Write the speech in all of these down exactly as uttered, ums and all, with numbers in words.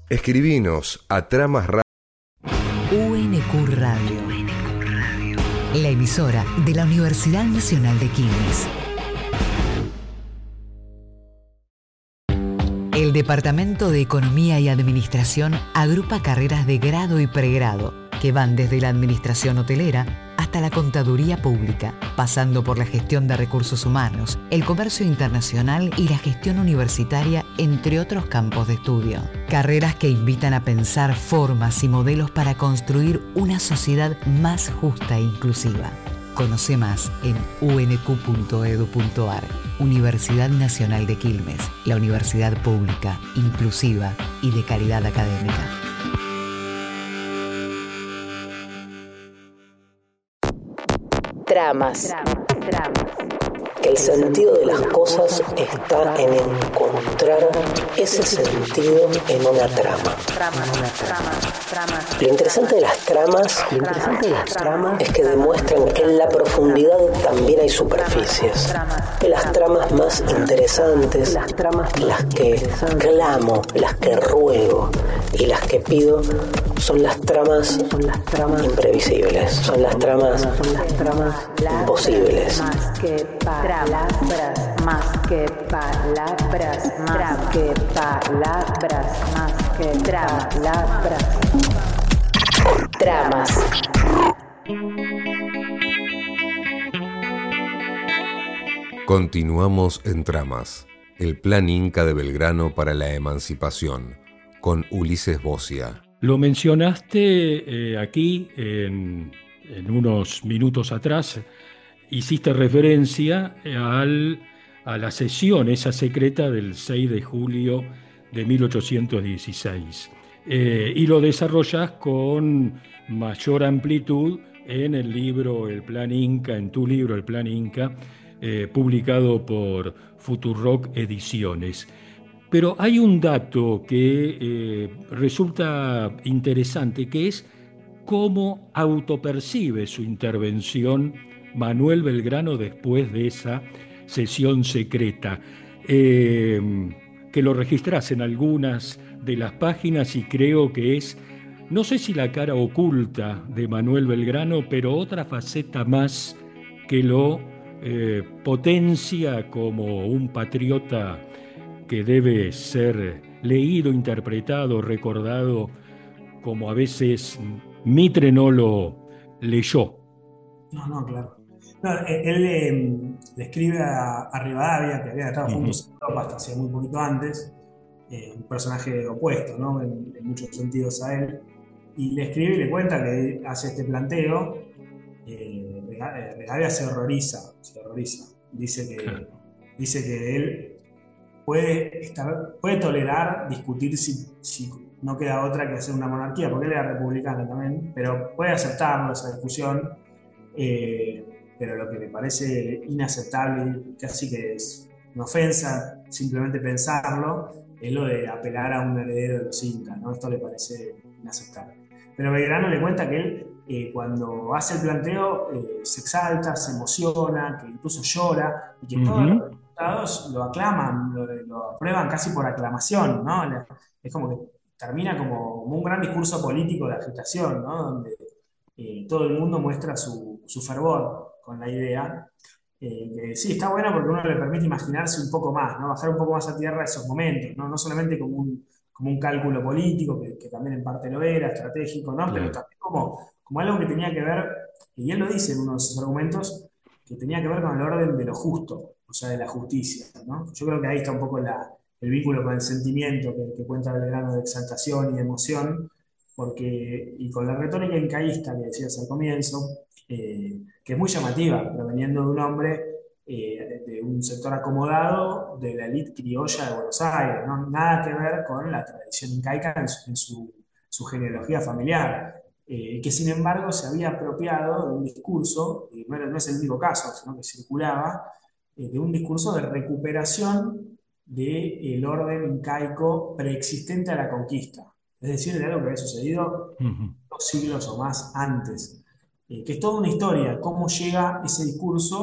Escribinos a tramas radio. U N Q Radio, la emisora de la Universidad Nacional de Quilmes. El Departamento de Economía y Administración agrupa carreras de grado y pregrado que van desde la administración hotelera hasta la contaduría pública, pasando por la gestión de recursos humanos, el comercio internacional y la gestión universitaria, entre otros campos de estudio. Carreras que invitan a pensar formas y modelos para construir una sociedad más justa e inclusiva. Conoce más en u n q punto e d u punto a r. Universidad Nacional de Quilmes, la universidad pública, inclusiva y de calidad académica. Tramas. Que el sentido de las cosas está en encontrar ese sentido en una trama. Lo interesante de las tramas, lo interesante de las tramas es que demuestran que en la profundidad también hay superficies. Que las tramas más interesantes, las tramas las que clamo, las que ruego y las que pido son las tramas, son las tramas imprevisibles, son las tramas, son las tramas imposibles. Más que palabras, más que palabras, más que palabras, más que palabras. Tramas. Continuamos en Tramas, el Plan Inca de Belgrano para la Emancipación, con Ulises Bocia. Lo mencionaste eh, aquí en, en unos minutos atrás, hiciste referencia al, a la sesión esa secreta del seis de julio de mil ochocientos dieciséis eh, y lo desarrollas con mayor amplitud en el libro El Plan Inca, en tu libro El Plan Inca, eh, publicado por Futurock Ediciones. Pero hay un dato que eh, resulta interesante, que es cómo autopercibe su intervención Manuel Belgrano después de esa sesión secreta, eh, que lo registras en algunas de las páginas y creo que es, no sé si la cara oculta de Manuel Belgrano, pero otra faceta más que lo eh, potencia como un patriota que debe ser leído, interpretado, recordado, como a veces Mitre no lo leyó. No, no, claro. No, él eh, le escribe a, a Rivadavia, que había estado juntos en Europa hasta hacía muy poquito antes, eh, un personaje opuesto, ¿no? en, en muchos sentidos a él, y le escribe y le cuenta que hace este planteo. eh, Rivadavia se horroriza, se horroriza. Dice que, claro. dice que él puede, estar, puede tolerar discutir si, si no queda otra que hacer una monarquía, porque él era republicano también, pero puede aceptarlo, esa discusión. Eh, pero lo que me parece inaceptable, casi que es una ofensa simplemente pensarlo, es lo de apelar a un heredero de los incas, ¿no? Esto le parece inaceptable. Pero Belgrano le cuenta que él, eh, cuando hace el planteo, eh, se exalta, se emociona, que incluso llora, y que uh-huh. todos los diputados lo aclaman, lo, lo aprueban casi por aclamación, ¿no? Es como que termina como, como un gran discurso político de agitación, ¿no? Donde eh, todo el mundo muestra su, su fervor con la idea, eh, que sí, está bueno porque uno le permite imaginarse un poco más, ¿no? Bajar un poco más a tierra esos momentos, ¿no? No solamente como un, como un cálculo político, que, que también en parte lo era, estratégico, ¿no? Pero también como, como algo que tenía que ver, y él lo dice en uno de sus argumentos, que tenía que ver con el orden de lo justo, o sea, de la justicia, ¿no? Yo creo que ahí está un poco la, el vínculo con el sentimiento que, que cuenta Belgrano de exaltación y de emoción, porque, y con la retórica incaísta que decías al comienzo, eh, que es muy llamativa, proveniendo de un hombre eh, de un sector acomodado de la élite criolla de Buenos Aires, ¿no? Nada que ver con la tradición incaica en su, en su, su genealogía familiar, eh, que sin embargo se había apropiado de un discurso, y no, no es el único caso, sino que circulaba, eh, de un discurso de recuperación del orden incaico preexistente a la conquista, es decir, de algo que había sucedido uh-huh. dos siglos o más antes. Eh, que es toda una historia, cómo llega ese discurso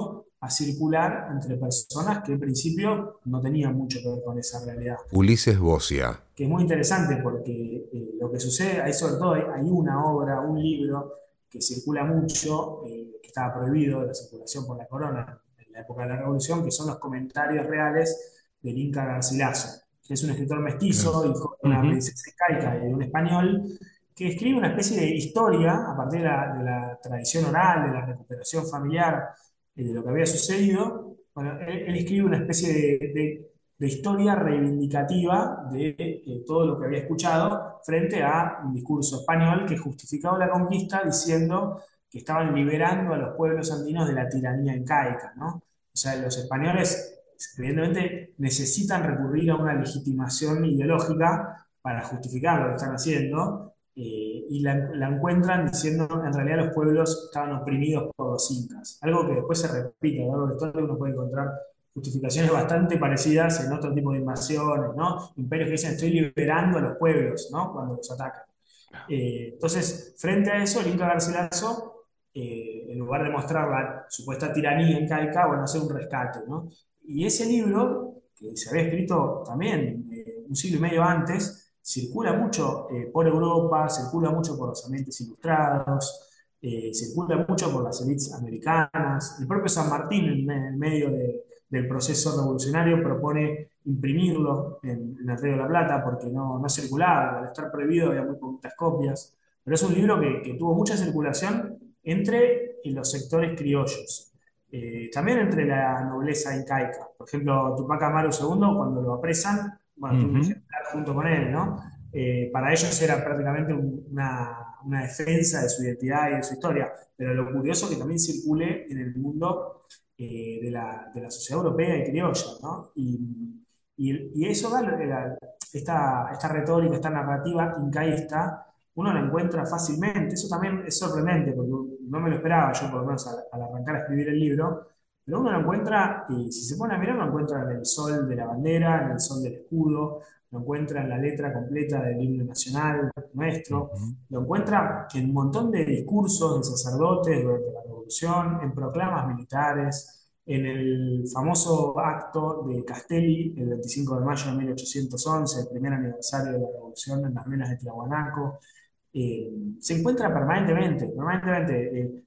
a circular entre personas que en principio no tenían mucho que ver con esa realidad. Ulises Bossia. Que es muy interesante porque eh, lo que sucede, hay sobre todo hay, hay una obra, un libro que circula mucho, eh, que estaba prohibido de la circulación por la corona en la época de la Revolución, que son los comentarios reales del Inca Garcilaso, que es un escritor mestizo, hijo de una Uh-huh. princesa incaica y de un español, que escribe una especie de historia a partir de la, de la tradición oral, de la recuperación familiar, eh, de lo que había sucedido. Bueno, él, él escribe una especie de, de, de historia reivindicativa de eh, todo lo que había escuchado frente a un discurso español que justificaba la conquista diciendo que estaban liberando a los pueblos andinos de la tiranía incaica, ¿no? O sea, los españoles evidentemente necesitan recurrir a una legitimación ideológica para justificar lo que están haciendo, eh, y la, la encuentran diciendo en realidad los pueblos estaban oprimidos por los incas. Algo que después se repite a lo largo de la historia, uno puede encontrar justificaciones bastante parecidas en otro tipo de invasiones, ¿no? Imperios que dicen estoy liberando a los pueblos, ¿no? Cuando los atacan. Eh, entonces, frente a eso, el Inca Garcilaso, eh, en lugar de mostrar la supuesta tiranía incaica, bueno, hace un rescate, ¿no? Y ese libro, que se había escrito también eh, un siglo y medio antes, circula mucho eh, por Europa, circula mucho por los ambientes ilustrados, eh, circula mucho por las élites americanas. El propio San Martín, en, en medio de, del proceso revolucionario, propone imprimirlo en, en el Río de la Plata porque no, no circulaba, al estar prohibido había muy poquitas copias. Pero es un libro que, que tuvo mucha circulación entre los sectores criollos. Eh, también entre la nobleza incaica. Por ejemplo, Tupac Amaru segundo, cuando lo apresan, bueno, tuvo un ejemplar junto con él, ¿no? Eh, para ellos era prácticamente un, una, una defensa de su identidad y de su historia. Pero lo curioso es que también circule en el mundo eh, de, la, de la sociedad europea y criolla, ¿no? Y, y, y eso da la, esta, esta retórica, esta narrativa incaísta, uno la encuentra fácilmente. Eso también es sorprendente, porque no me lo esperaba yo, por lo menos al, al arrancar a escribir el libro, pero uno lo encuentra, y si se pone a mirar, lo encuentra en el sol de la bandera, en el sol del escudo, lo encuentra en la letra completa del himno nacional nuestro, uh-huh. Lo encuentra en un montón de discursos de sacerdotes durante la Revolución, en proclamas militares, en el famoso acto de Castelli, el veinticinco de mayo de mil ochocientos once, el primer aniversario de la Revolución en las minas de Tiahuanaco. Eh, se encuentra permanentemente, permanentemente. Eh,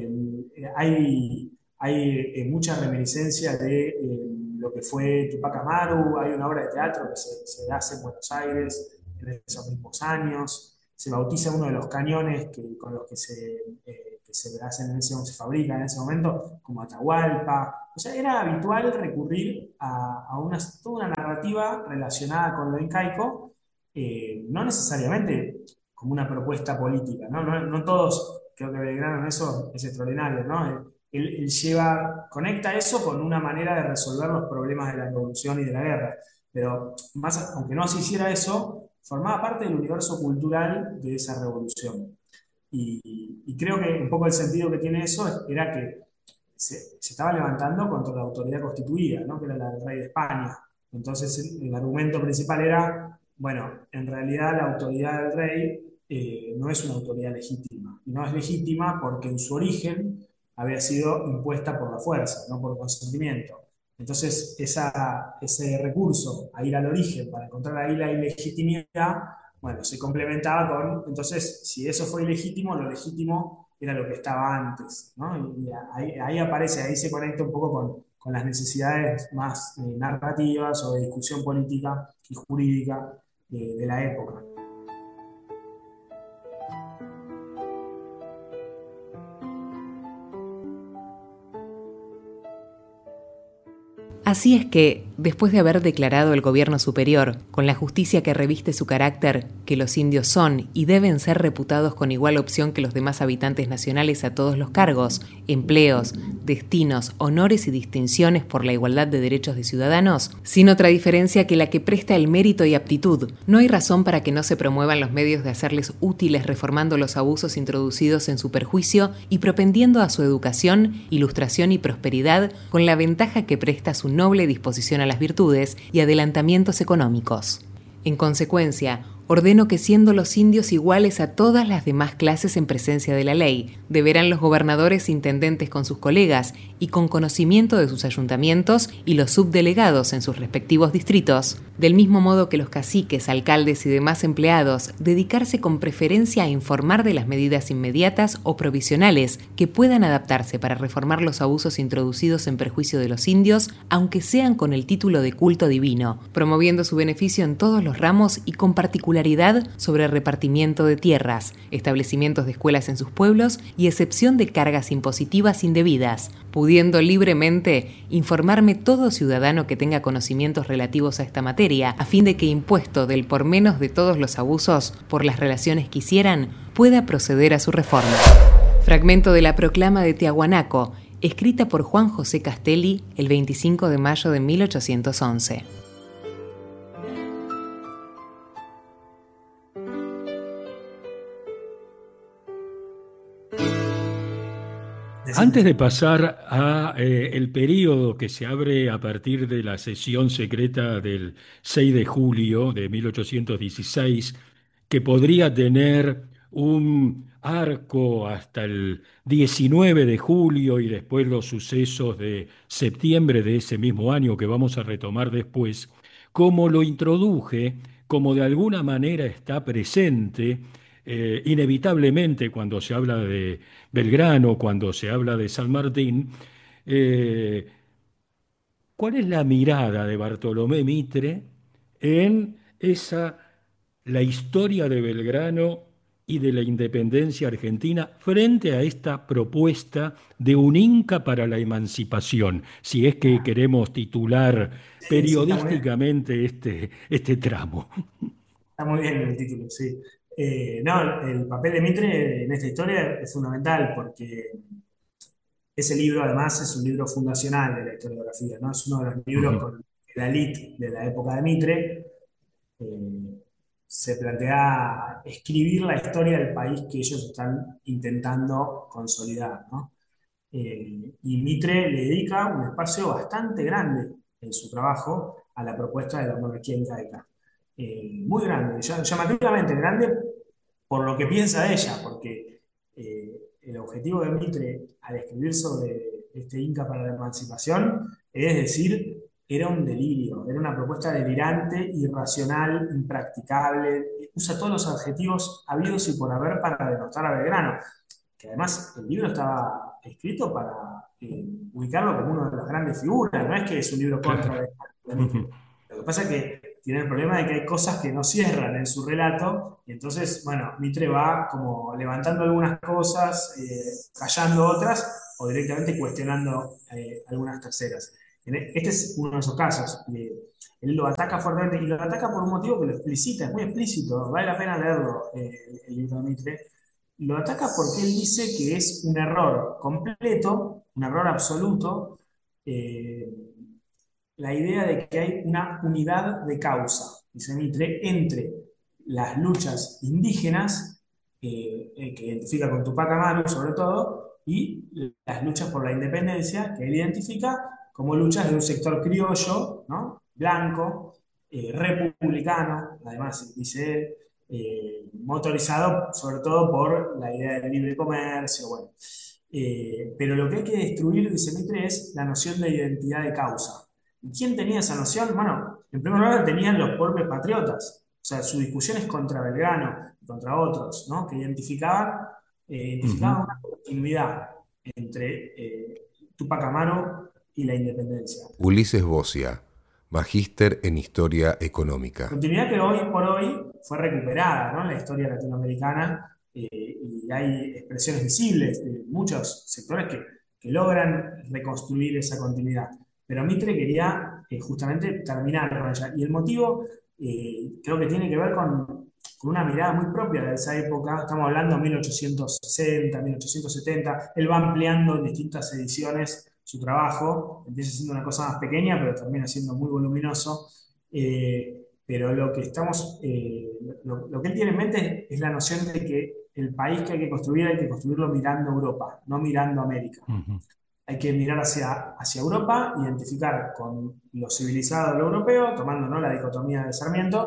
eh, hay hay eh, mucha reminiscencia de eh, lo que fue Tupac Amaru. Hay una obra de teatro que se, se hace en Buenos Aires en esos mismos años. Se bautiza uno de los cañones que, con los que se, eh, que se hacen en ese, se fabrican en ese momento, como Atahualpa. O sea, era habitual recurrir a, a una, toda una narrativa relacionada con lo incaico, eh, no necesariamente como una propuesta política, ¿no? No, no todos, creo que Belgrano en eso es extraordinario, ¿no? Él, él lleva, conecta eso con una manera de resolver los problemas de la revolución y de la guerra. Pero más, aunque no se hiciera eso, formaba parte del universo cultural de esa revolución. Y, y creo que un poco el sentido que tiene eso era que se, se estaba levantando contra la autoridad constituida, ¿no? Que era la del rey de España. Entonces el, el argumento principal era, bueno, en realidad la autoridad del rey eh, no es una autoridad legítima. Y no es legítima porque en su origen había sido impuesta por la fuerza, no por consentimiento. Entonces, esa, ese recurso a ir al origen para encontrar ahí la ilegitimidad, bueno, se complementaba con, entonces, si eso fue ilegítimo, lo legítimo era lo que estaba antes, ¿no? Y ahí, ahí aparece, ahí se conecta un poco con, con las necesidades más eh, narrativas o de discusión política y jurídica de, de la época. Así es que, después de haber declarado el gobierno superior, con la justicia que reviste su carácter, que los indios son y deben ser reputados con igual opción que los demás habitantes nacionales a todos los cargos, empleos, destinos, honores y distinciones por la igualdad de derechos de ciudadanos, sin otra diferencia que la que presta el mérito y aptitud, no hay razón para que no se promuevan los medios de hacerles útiles reformando los abusos introducidos en su perjuicio y propendiendo a su educación, ilustración y prosperidad con la ventaja que presta su noble disposición a las virtudes y adelantamientos económicos. En consecuencia, ordeno que siendo los indios iguales a todas las demás clases en presencia de la ley, deberán los gobernadores intendentes con sus colegas y con conocimiento de sus ayuntamientos y los subdelegados en sus respectivos distritos, del mismo modo que los caciques, alcaldes y demás empleados, dedicarse con preferencia a informar de las medidas inmediatas o provisionales que puedan adaptarse para reformar los abusos introducidos en perjuicio de los indios, aunque sean con el título de culto divino, promoviendo su beneficio en todos los ramos y con particularidad sobre repartimiento de tierras, establecimientos de escuelas en sus pueblos y excepción de cargas impositivas indebidas, pudiendo libremente informarme todo ciudadano que tenga conocimientos relativos a esta materia, a fin de que impuesto del por menos de todos los abusos por las relaciones que hicieran, pueda proceder a su reforma. Fragmento de la Proclama de Tiahuanaco, escrita por Juan José Castelli el veinticinco de mayo de mil ochocientos once. Antes de pasar a eh, el periodo que se abre a partir de la sesión secreta del seis de julio de mil ochocientos dieciséis, que podría tener un arco hasta el diecinueve de julio y después los sucesos de septiembre de ese mismo año que vamos a retomar después, como lo introduje, como de alguna manera está presente, Eh, inevitablemente cuando se habla de Belgrano, cuando se habla de San Martín, eh, ¿cuál es la mirada de Bartolomé Mitre en esa, la historia de Belgrano y de la independencia argentina frente a esta propuesta de un Inca para la emancipación, si es que queremos titular Sí, periodísticamente este, este tramo? Está muy bien el título, sí. Eh, no, el papel de Mitre en esta historia es fundamental porque ese libro además es un libro fundacional de la historiografía, ¿no? Es uno de los libros Ujú. con la elite de la época de Mitre. Eh, Se plantea escribir la historia del país que ellos están intentando consolidar, ¿no? Eh, y Mitre le dedica un espacio bastante grande en su trabajo a la propuesta de la monarquía incaica. Eh, muy grande, ll- llamativamente grande por lo que piensa ella, porque eh, el objetivo de Mitre al escribir sobre este Inca para la emancipación es decir, era un delirio, era una propuesta delirante, irracional, impracticable, usa todos los adjetivos habidos y por haber para denostar a Belgrano, que además el libro estaba escrito para eh, ubicarlo como una de las grandes figuras, no es que es un libro Claro. contra de, de Ujú. Mitre. Lo que pasa es que tiene el problema de que hay cosas que no cierran en su relato, y entonces, bueno, Mitre va como levantando algunas cosas, eh, callando otras, o directamente cuestionando eh, algunas terceras. Este es uno de esos casos. Eh, él lo ataca fuertemente, y lo ataca por un motivo que lo explicita, es muy explícito, vale la pena leerlo, eh, el, el libro de Mitre. Lo ataca porque él dice que es un error completo, un error absoluto, eh, la idea de que hay una unidad de causa, dice Mitre, entre las luchas indígenas, eh, eh, que identifica con Tupac Amaru sobre todo, y las luchas por la independencia, que él identifica como luchas de un sector criollo, ¿no? Blanco, eh, republicano, además dice él, eh, motorizado sobre todo por la idea del libre comercio, bueno. Eh, pero lo que hay que destruir, dice Mitre, es la noción de identidad de causa. ¿Y quién tenía esa noción? Bueno, en primer lugar tenían los propios patriotas. O sea, su discusión es contra Belgrano y contra otros, ¿no? Que identificaban, eh, identificaban Ujú. una continuidad entre eh, Tupac Amaru y la independencia. Ulises Bocia, magíster en Historia Económica. Continuidad que hoy por hoy fue recuperada, ¿no? En la historia latinoamericana, eh, y hay expresiones visibles de muchos sectores que, que logran reconstruir esa continuidad. Pero Mitre quería eh, justamente terminar con ella. Y el motivo eh, creo que tiene que ver con, con una mirada muy propia de esa época. Estamos hablando de mil ochocientos sesenta, mil ochocientos setenta. Él va ampliando en distintas ediciones su trabajo. Empieza siendo una cosa más pequeña, pero termina siendo muy voluminoso. Eh, pero lo que estamos, eh, lo, lo que él tiene en mente es la noción de que el país que hay que construir hay que construirlo mirando a Europa, no mirando a América. Ujú. Hay que mirar hacia, hacia Europa, identificar con lo civilizado de lo europeo, tomando, ¿no?, la dicotomía de Sarmiento,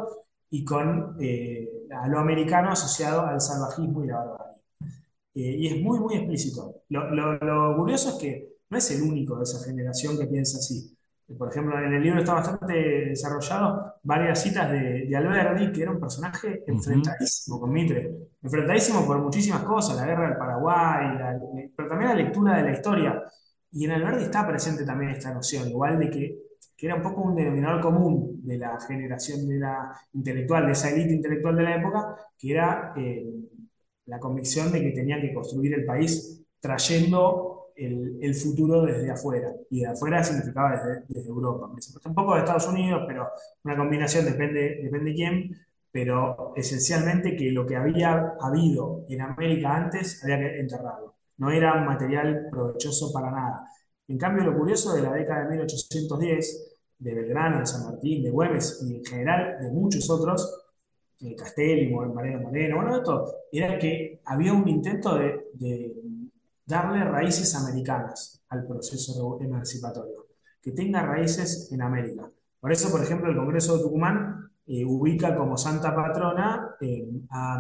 y con eh, a lo americano asociado al salvajismo y la barbarie. Eh, y es muy, muy explícito. Lo, lo, lo curioso es que no es el único de esa generación que piensa así. Por ejemplo, en el libro está bastante desarrollado varias citas de, de Alberdi, que era un personaje enfrentadísimo uh-huh. con Mitre. Enfrentadísimo por muchísimas cosas, la guerra del Paraguay, la, pero también la lectura de la historia. Y en Alberdi está presente también esta noción, igual de que, que era un poco un denominador común de la generación de la intelectual, de esa élite intelectual de la época, que era eh, la convicción de que tenía que construir el país trayendo El, el futuro desde afuera, y de afuera significaba desde, desde Europa, un poco de Estados Unidos, pero una combinación, depende, depende de quién, pero esencialmente que lo que había habido en América antes había que enterrarlo, no era un material provechoso para nada. En cambio, lo curioso de la década de mil ochocientos diez, de Belgrano, de San Martín, de Güemes, y en general de muchos otros, de Castelli, Moreno Moreno, bueno, de todo, era que había un intento de, de darle raíces americanas al proceso emancipatorio, que tenga raíces en América. Por eso, por ejemplo, el Congreso de Tucumán eh, ubica como santa patrona eh, a,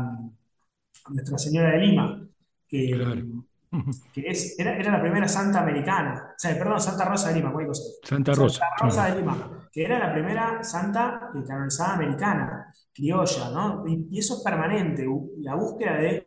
a Nuestra Señora de Lima, que, claro. que es, era, era la primera santa americana, o sea, perdón, Santa Rosa de Lima, ¿cuál cosa? Santa Rosa. Santa Rosa de Lima, que era la primera santa canonizada americana, criolla, ¿no? Y, y eso es permanente, la búsqueda de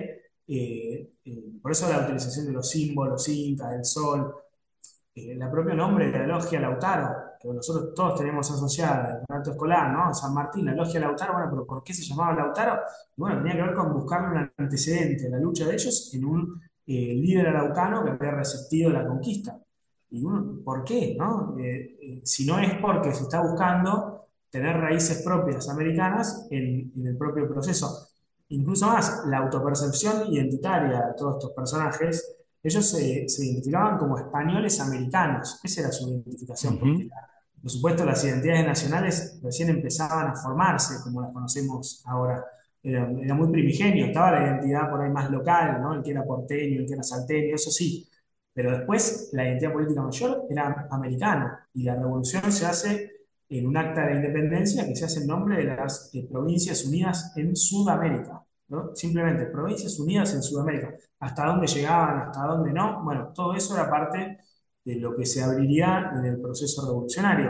Eh, eh, por eso la utilización de los símbolos incas, del sol, eh, el propio nombre de la logia Lautaro, que nosotros todos tenemos asociada en el acto escolar, ¿no? San Martín, la logia Lautaro, bueno, pero ¿por qué se llamaba Lautaro? Bueno, tenía que ver con buscarle un antecedente a la lucha de ellos en un eh, líder araucano que había resistido la conquista. Y uno, ¿por qué? ¿No? Eh, eh, si no es porque se está buscando tener raíces propias americanas en, en el propio proceso. Incluso más, la autopercepción identitaria de todos estos personajes, ellos se, se identificaban como españoles americanos, esa era su identificación, uh-huh. porque la, por supuesto las identidades nacionales recién empezaban a formarse, como las conocemos ahora, era, era muy primigenio, estaba la identidad por ahí más local, ¿no? El que era porteño, el que era salteño, eso sí, pero después la identidad política mayor era americana, y la revolución se hace en un acta de independencia que se hace en nombre de las eh, Provincias Unidas en Sudamérica, ¿no? Simplemente Provincias Unidas en Sudamérica. ¿Hasta dónde llegaban? ¿Hasta dónde no? Bueno, todo eso era parte de lo que se abriría en el proceso revolucionario.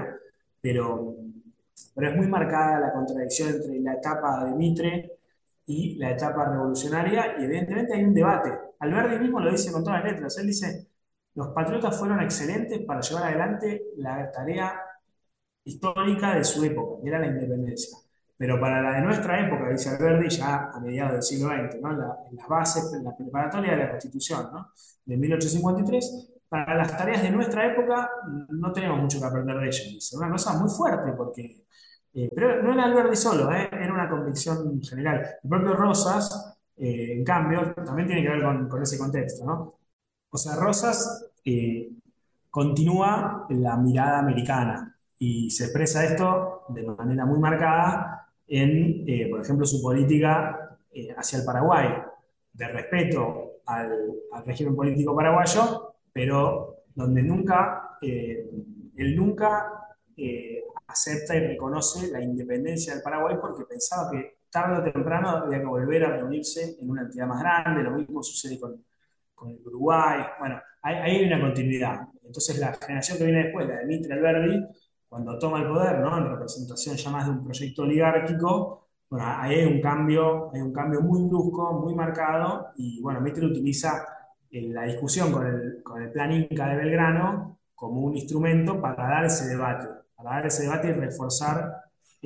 Pero, pero es muy marcada la contradicción entre la etapa de Mitre y la etapa revolucionaria, y evidentemente hay un debate. Alberdi mismo lo dice con todas las letras. Él dice, los patriotas fueron excelentes para llevar adelante la tarea histórica de su época, que era la independencia. Pero para la de nuestra época, dice Alberdi, ya a mediados del siglo veinte, ¿no? la, en las bases, en la preparatoria de la Constitución, ¿no? de mil ochocientos cincuenta y tres, para las tareas de nuestra época no tenemos mucho que aprender de ellos. Dice, una cosa muy fuerte, porque, eh, pero no era Alberdi solo, ¿eh? era una convicción general. El propio Rosas, eh, en cambio, también tiene que ver con, con ese contexto, ¿no? O sea, Rosas eh, continúa la mirada americana, y se expresa esto de manera muy marcada en, eh, por ejemplo, su política eh, hacia el Paraguay, de respeto al, al régimen político paraguayo, pero donde nunca, eh, él nunca eh, acepta y reconoce la independencia del Paraguay, porque pensaba que tarde o temprano había que volver a reunirse en una entidad más grande. Lo mismo sucede con, con el Uruguay. Bueno, ahí hay una continuidad. Entonces la generación que viene después, la de Mitre Alberdi, cuando toma el poder, ¿no? en representación ya más de un proyecto oligárquico, bueno, ahí hay un cambio, hay un cambio muy brusco, muy marcado, y bueno, Mitre utiliza eh, la discusión con el, con el plan Inca de Belgrano como un instrumento para dar ese debate, para dar ese debate y reforzar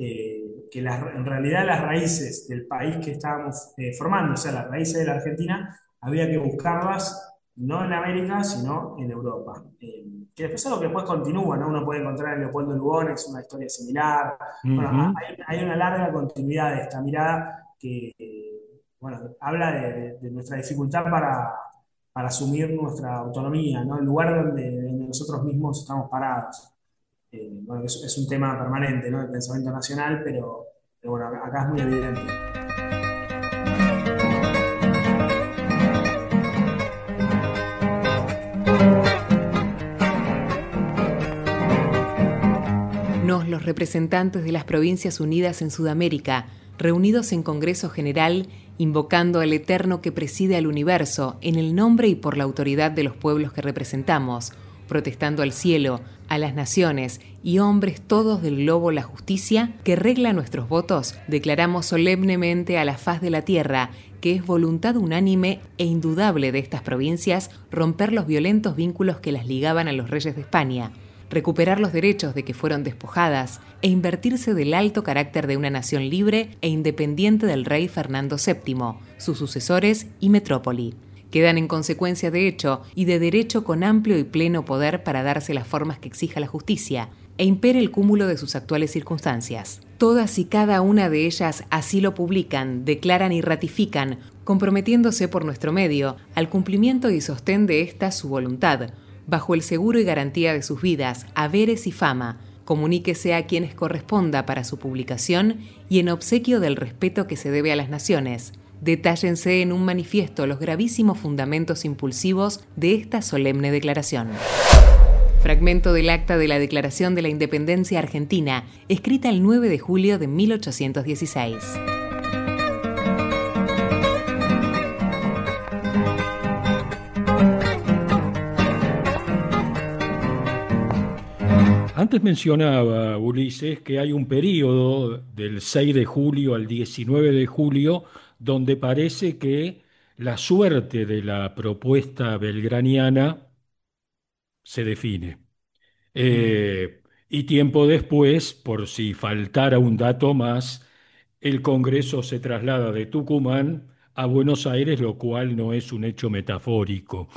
eh, que las, en realidad las raíces del país que estábamos eh, formando, o sea, las raíces de la Argentina, había que buscarlas no en América, sino en Europa. Eh, que después es algo que después continúa, ¿no? Uno puede encontrar en Leopoldo Lugones una historia similar. Uh-huh. Bueno, hay, hay una larga continuidad de esta mirada que, eh, bueno, habla de, de, de nuestra dificultad para, para asumir nuestra autonomía, ¿no? El lugar donde, donde nosotros mismos estamos parados. Eh, bueno, es, es un tema permanente, ¿no? El pensamiento nacional, pero, pero bueno, acá es muy evidente. Nos, los representantes de las Provincias Unidas en Sudamérica, reunidos en Congreso General, invocando al Eterno que preside al universo, en el nombre y por la autoridad de los pueblos que representamos, protestando al cielo, a las naciones y hombres todos del globo la justicia, que regla nuestros votos, declaramos solemnemente a la faz de la tierra que es voluntad unánime e indudable de estas provincias romper los violentos vínculos que las ligaban a los reyes de España, recuperar los derechos de que fueron despojadas e invertirse del alto carácter de una nación libre e independiente del rey Fernando séptimo, sus sucesores y metrópoli. Quedan en consecuencia de hecho y de derecho con amplio y pleno poder para darse las formas que exija la justicia, e impere el cúmulo de sus actuales circunstancias. Todas y cada una de ellas así lo publican, declaran y ratifican, comprometiéndose por nuestro medio al cumplimiento y sostén de esta su voluntad, bajo el seguro y garantía de sus vidas, haberes y fama. Comuníquese a quienes corresponda para su publicación y en obsequio del respeto que se debe a las naciones. Detállense en un manifiesto los gravísimos fundamentos impulsivos de esta solemne declaración. Fragmento del acta de la Declaración de la Independencia Argentina, escrita el nueve de julio de mil ochocientos dieciséis. Antes mencionaba, Ulises, que hay un periodo del seis de julio al diecinueve de julio donde parece que la suerte de la propuesta belgraniana se define. Eh, y tiempo después, por si faltara un dato más, el Congreso se traslada de Tucumán a Buenos Aires, lo cual no es un hecho metafórico.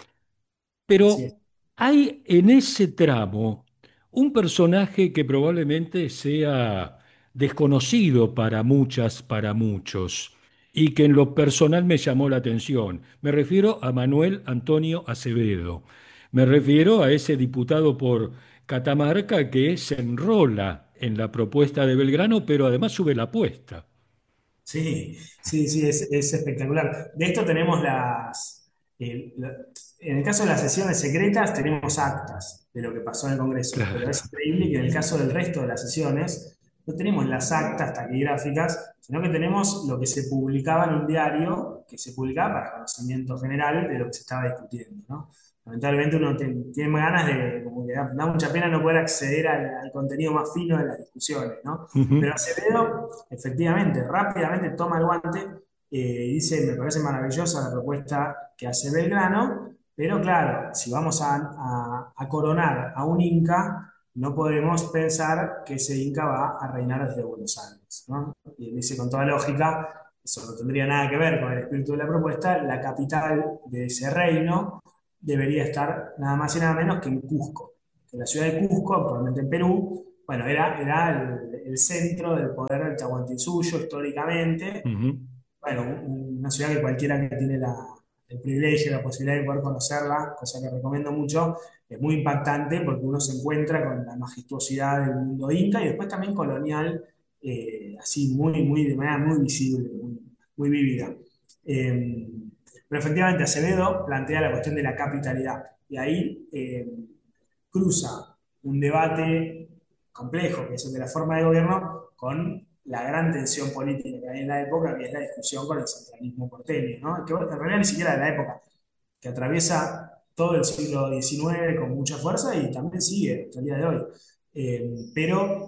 Pero hay en ese tramo un personaje que probablemente sea desconocido para muchas, para muchos, y que en lo personal me llamó la atención. Me refiero a Manuel Antonio Acevedo. Me refiero a ese diputado por Catamarca que se enrola en la propuesta de Belgrano, pero además sube la apuesta. Sí, sí, sí, es, es espectacular. De esto tenemos las... eh, la- en el caso de las sesiones secretas tenemos actas de lo que pasó en el Congreso, pero Claro. es increíble que en el caso del resto de las sesiones no tenemos las actas taquigráficas, sino que tenemos lo que se publicaba en un diario, que se publicaba para conocimiento general de lo que se estaba discutiendo, ¿no? Lamentablemente uno te- tiene más ganas de, como que da, da mucha pena no poder acceder al, al contenido más fino de las discusiones, ¿no? Pero Ujú. Acevedo, efectivamente, rápidamente toma el guante eh, y dice, me parece maravillosa la propuesta que hace Belgrano, pero claro, si vamos a, a- a coronar a un inca, no podemos pensar que ese inca va a reinar desde Buenos Aires, ¿no? Y él dice con toda lógica, eso no tendría nada que ver con el espíritu de la propuesta, la capital de ese reino debería estar nada más y nada menos que en Cusco. Que la ciudad de Cusco, actualmente en Perú, bueno, era, era el, el centro del poder del Tahuantinsuyo históricamente. Ujú. Bueno, un- una ciudad que cualquiera que tiene la, el privilegio, la posibilidad de poder conocerla, cosa que recomiendo mucho, es muy impactante porque uno se encuentra con la majestuosidad del mundo inca y después también colonial, eh, así muy, muy, de manera muy visible, muy, muy vívida. Eh, pero efectivamente Acevedo plantea la cuestión de la capitalidad y ahí eh, cruza un debate complejo, que es el de la forma de gobierno, con la gran tensión política que hay en la época, que es la discusión con el centralismo porteño, ¿no? Que en realidad ni siquiera de la época, que atraviesa todo el siglo diecinueve con mucha fuerza y también sigue hasta el día de hoy. Eh, pero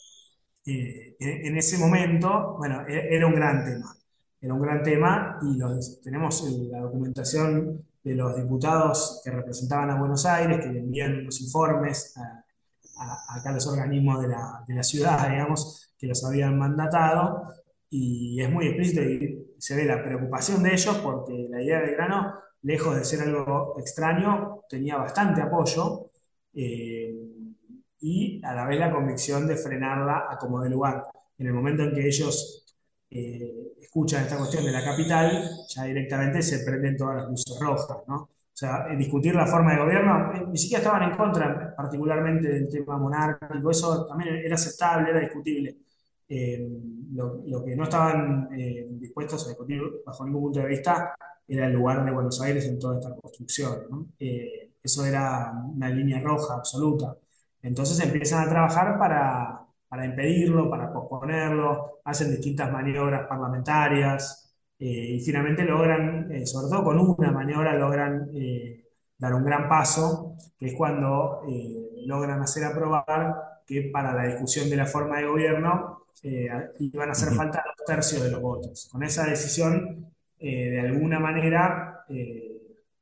eh, en, en ese momento, bueno, e- era un gran tema. Era un gran tema y los, tenemos el- la documentación de los diputados que representaban a Buenos Aires, que le envían los informes a, a- acá a los organismos de la, de la ciudad, digamos, que los habían mandatado. Y es muy explícito y se ve la preocupación de ellos porque la idea de Belgrano, lejos de ser algo extraño, tenía bastante apoyo. eh, y a la vez la convicción de frenarla a como de lugar. En el momento en que ellos eh, escuchan esta cuestión de la capital, ya directamente se prenden todas las luces rojas, ¿no? O sea, eh, discutir la forma de gobierno, eh, ni siquiera estaban en contra, particularmente del tema monárquico, eso también era aceptable, era discutible. Eh, lo, lo que no estaban eh, dispuestos a discutir bajo ningún punto de vista era el lugar de Buenos Aires en toda esta construcción, ¿no? Eh, eso era una línea roja absoluta. Entonces empiezan a trabajar para, para impedirlo, para posponerlo, hacen distintas maniobras parlamentarias eh, y finalmente logran, eh, sobre todo con una maniobra, logran eh, dar un gran paso, que es cuando eh, logran hacer aprobar que para la discusión de la forma de gobierno eh, iban a hacer Ujú. falta dos tercios de los votos. Con esa decisión, eh, de alguna manera, eh,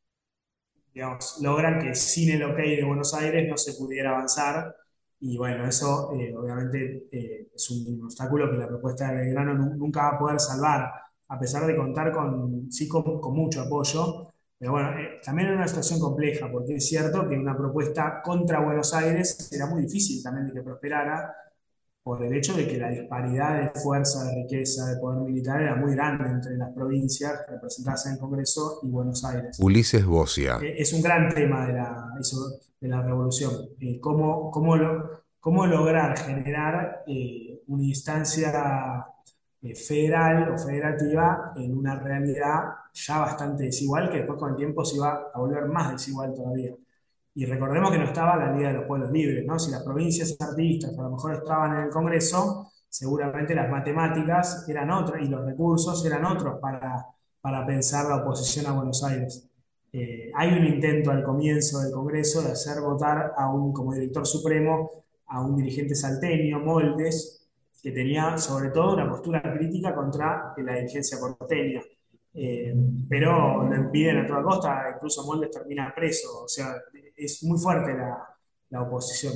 digamos, logran que sin el ok de Buenos Aires no se pudiera avanzar. Y bueno, eso eh, obviamente eh, es un obstáculo que la propuesta de Belgrano nu- nunca va a poder salvar, a pesar de contar con, sí, con, con mucho apoyo. Pero bueno, eh, también es una situación compleja, porque es cierto que una propuesta contra Buenos Aires era muy difícil también de que prosperara, por el hecho de que la disparidad de fuerza, de riqueza, de poder militar era muy grande entre las provincias representadas en el Congreso y Buenos Aires. Ulises Bocia. Eh, es un gran tema de la, eso, de la revolución. Eh, cómo, cómo, lo- cómo lograr generar eh, una instancia eh, federal o federativa en una realidad ya bastante desigual, que después con el tiempo se iba a volver más desigual todavía. Y recordemos que no estaba la Liga de los Pueblos Libres, ¿no? Si las provincias artistas a lo mejor estaban en el Congreso, seguramente las matemáticas eran otras y los recursos eran otros para, para pensar la oposición a Buenos Aires. Eh, hay un intento al comienzo del Congreso de hacer votar a un, como director supremo, a un dirigente salteño, Moldes, que tenía sobre todo una postura crítica contra la dirigencia porteña. Eh, pero lo impiden a toda costa, incluso Moldes termina preso, o sea, es muy fuerte la, la oposición.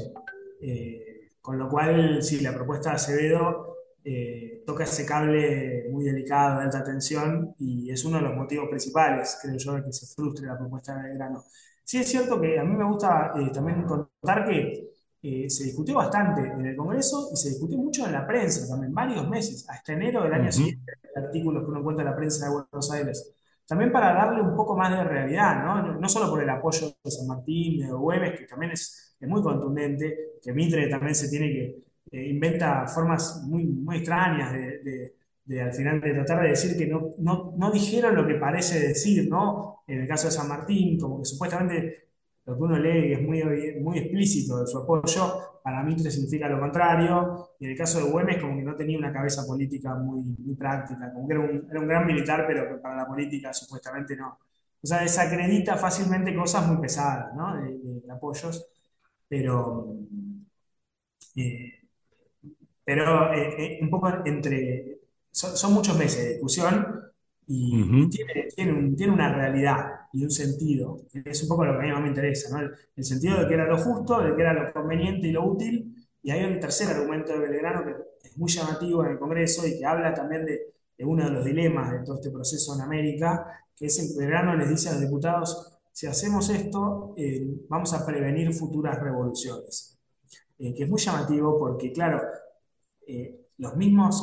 Eh, con lo cual, sí, la propuesta de Acevedo eh, toca ese cable muy delicado de alta tensión y es uno de los motivos principales, creo yo, de que se frustre la propuesta de Belgrano. Sí es cierto que a mí me gusta eh, también contar que eh, se discutió bastante en el Congreso y se discutió mucho en la prensa también, varios meses, hasta enero del año Ujú. siguiente, artículos que uno encuentra en la prensa de Buenos Aires. También para darle un poco más de realidad, ¿no? No, no solo por el apoyo de San Martín, de Güemes, que también es, es muy contundente, que Mitre también se tiene que, eh, inventa formas muy, muy extrañas de, de, de, al final de tratar de decir que no, no, no dijeron lo que parece decir, ¿no? En el caso de San Martín, como que supuestamente lo que uno lee es muy, muy explícito de su apoyo, para Mitre significa lo contrario, y en el caso de Güemes como que no tenía una cabeza política muy, muy práctica, como que era un, era un gran militar, pero que para la política supuestamente no. O sea, desacredita fácilmente cosas muy pesadas, ¿no? De, de- de apoyos, pero, eh, pero eh, eh, un poco entre... Son, son muchos meses de discusión y, y Ujú. tiene, tiene un- tiene una realidad y un sentido, que es un poco lo que a mí más me interesa, ¿no? El, el sentido de que era lo justo, de que era lo conveniente y lo útil, y hay un tercer argumento de Belgrano que es muy llamativo en el Congreso y que habla también de, de uno de los dilemas de todo este proceso en América, que es el Belgrano les dice a los diputados, si hacemos esto, eh, vamos a prevenir futuras revoluciones. Eh, que es muy llamativo porque, claro, eh, los mismos